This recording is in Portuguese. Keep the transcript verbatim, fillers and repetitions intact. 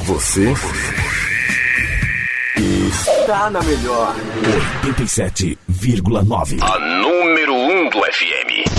Você está na melhor oitenta e sete vírgula nove. A número um do F M.